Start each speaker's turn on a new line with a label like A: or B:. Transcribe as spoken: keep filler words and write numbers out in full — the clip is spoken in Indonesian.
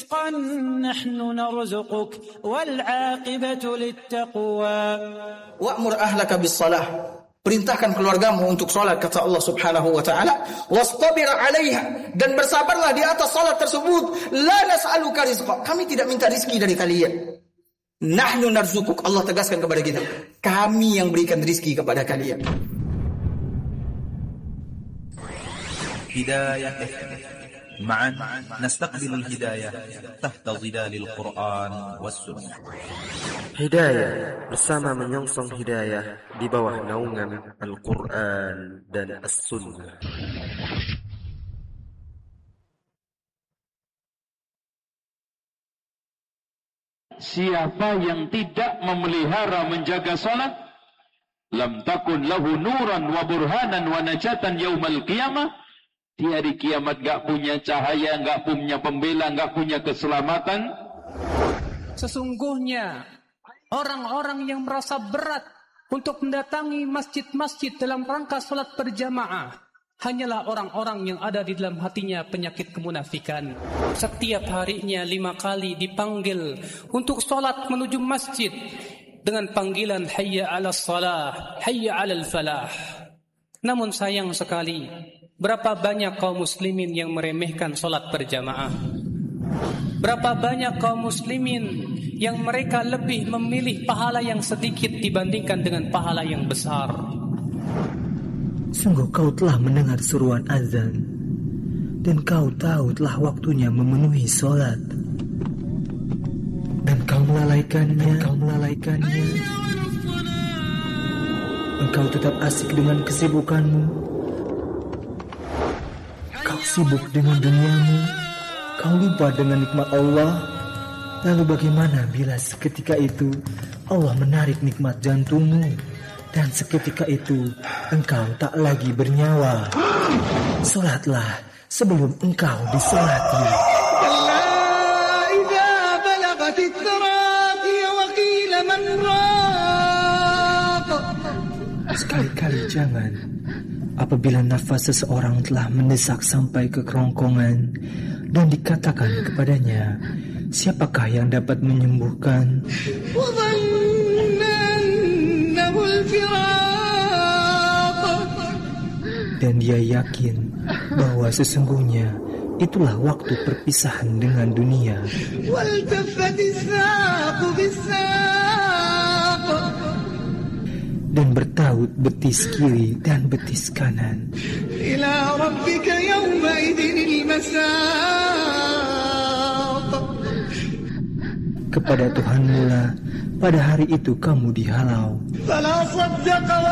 A: رزقا نحن نرزقك والعاقبة للتقوى.
B: وأمر أهلك بالصلاة. Perintahkan keluargamu untuk salat, kata Allah Subhanahu wa taala, wastabir 'alaiha, dan bersabarlah di atas salat tersebut. La nas'aluka rizqa, kami tidak minta rizki dari kalian. Nahnu narzukuk, Allah tegaskan kepada kita, kami yang berikan rizki kepada kalian.
C: Hidayah معا نستقبل الهداية تحت ظلال القرآن والسنة.
D: Hidayah bersama menyongsong hidayah di bawah naungan Al-Quran dan As-Sunnah.
E: Siapa yang tidak memelihara menjaga salat, lam takun lahu nuran wa burhanan wa najatan yaumal qiyamah. Di hari kiamat gak punya cahaya, gak punya pembela, gak punya keselamatan.
F: Sesungguhnya orang-orang yang merasa berat untuk mendatangi masjid-masjid dalam rangka salat berjamaah hanyalah orang-orang yang ada di dalam hatinya penyakit kemunafikan. Setiap harinya lima kali dipanggil untuk salat menuju masjid dengan panggilan hayya 'alas shalah, hayya 'alal falah. Namun sayang sekali, berapa banyak kaum muslimin yang meremehkan salat berjamaah? Berapa banyak kaum muslimin yang mereka lebih memilih pahala yang sedikit dibandingkan dengan pahala yang besar?
G: Sungguh kau telah mendengar seruan azan, dan kau tahu telah waktunya memenuhi salat, dan kau melalaikannya, dan kau melalaikannya. Engkau tetap asik dengan kesibukanmu. Kau sibuk dengan duniamu. Kau lupa dengan nikmat Allah. Lalu bagaimana bila seketika itu Allah menarik nikmat jantungmu, dan seketika itu engkau tak lagi bernyawa? Salatlah sebelum engkau disolati. Sekali-kali jangan. Apabila nafas seseorang telah mendesak sampai ke kerongkongan dan dikatakan kepadanya, siapakah yang dapat menyembuhkan? Dan dia yakin bahwa sesungguhnya itulah waktu perpisahan dengan dunia. Dan bertaut betis kiri dan betis kanan. Kepada Tuhanmu lah pada hari itu kamu dihalau.